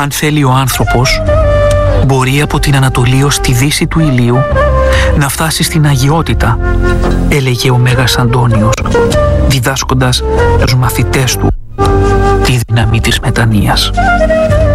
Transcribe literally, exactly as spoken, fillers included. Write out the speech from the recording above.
Αν θέλει ο άνθρωπος, μπορεί από την Ανατολή ως τη δύση του ηλίου να φτάσει στην αγιότητα, έλεγε ο Μέγας Αντώνιος, διδάσκοντας τους μαθητές του τη δύναμη της μετανοίας.